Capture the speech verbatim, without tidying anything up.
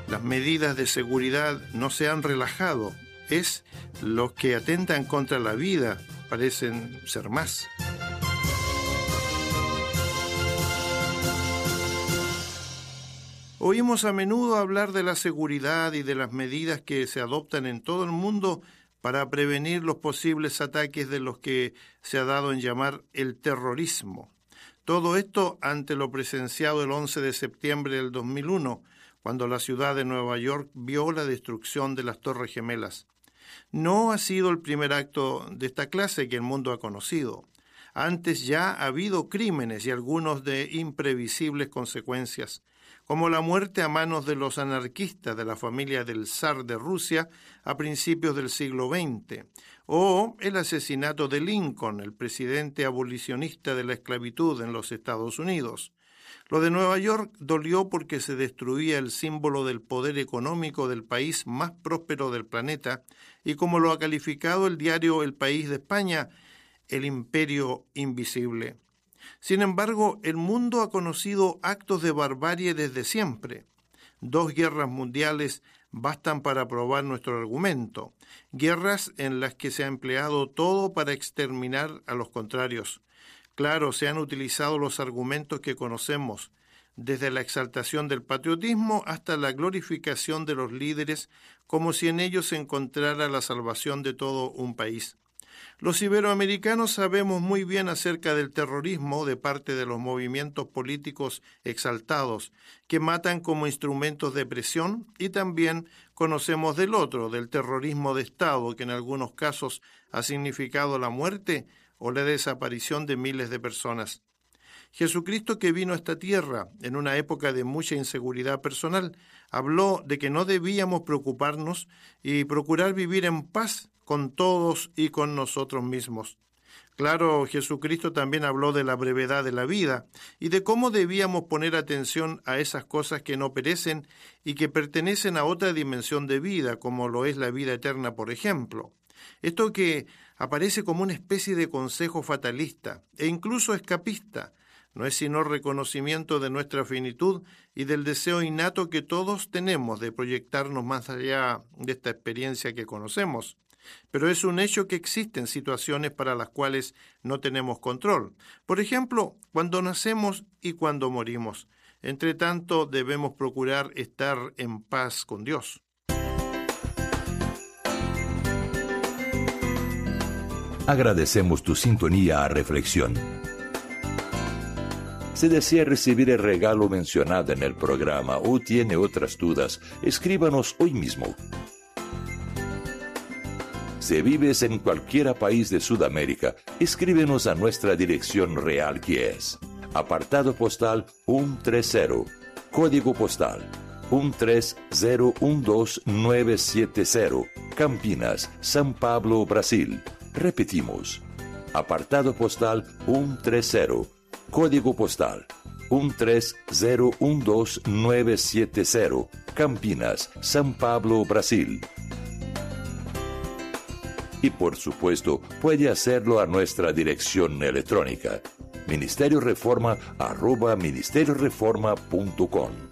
las medidas de seguridad no se han relajado. Es los que atentan contra la vida, parecen ser más. Oímos a menudo hablar de la seguridad y de las medidas que se adoptan en todo el mundo para prevenir los posibles ataques de los que se ha dado en llamar el terrorismo. Todo esto ante lo presenciado el once de septiembre del dos mil uno, cuando la ciudad de Nueva York vio la destrucción de las Torres Gemelas. No ha sido el primer acto de esta clase que el mundo ha conocido. Antes ya ha habido crímenes y algunos de imprevisibles consecuencias, como la muerte a manos de los anarquistas de la familia del zar de Rusia a principios del siglo veinte, o el asesinato de Lincoln, el presidente abolicionista de la esclavitud en los Estados Unidos. Lo de Nueva York dolió porque se destruía el símbolo del poder económico del país más próspero del planeta y, como lo ha calificado el diario El País de España, el imperio invisible. Sin embargo, el mundo ha conocido actos de barbarie desde siempre. Dos guerras mundiales bastan para probar nuestro argumento. Guerras en las que se ha empleado todo para exterminar a los contrarios. Claro, se han utilizado los argumentos que conocemos, desde la exaltación del patriotismo hasta la glorificación de los líderes, como si en ellos se encontrara la salvación de todo un país. Los iberoamericanos sabemos muy bien acerca del terrorismo de parte de los movimientos políticos exaltados, que matan como instrumentos de presión, y también conocemos del otro, del terrorismo de Estado, que en algunos casos ha significado la muerte o la desaparición de miles de personas. Jesucristo, que vino a esta tierra en una época de mucha inseguridad personal, habló de que no debíamos preocuparnos y procurar vivir en paz con todos y con nosotros mismos. Claro, Jesucristo también habló de la brevedad de la vida y de cómo debíamos poner atención a esas cosas que no perecen y que pertenecen a otra dimensión de vida, como lo es la vida eterna, por ejemplo. Esto que aparece como una especie de consejo fatalista e incluso escapista, no es sino reconocimiento de nuestra finitud y del deseo innato que todos tenemos de proyectarnos más allá de esta experiencia que conocemos. Pero es un hecho que existen situaciones para las cuales no tenemos control. Por ejemplo, cuando nacemos y cuando morimos. Entre tanto, debemos procurar estar en paz con Dios. Agradecemos tu sintonía a Reflexión. Si desea recibir el regalo mencionado en el programa o tiene otras dudas, escríbanos hoy mismo. Si vives en cualquier país de Sudamérica, escríbenos a nuestra dirección real, que es apartado postal ciento treinta, código postal uno tres cero uno dos nueve siete cero, Campinas, São Paulo, Brasil. Repetimos, apartado postal ciento treinta, código postal uno tres cero uno dos nueve siete cero, Campinas, São Paulo, Brasil. Y por supuesto, puede hacerlo a nuestra dirección electrónica, ministerio reforma arroba ministerio reforma punto com.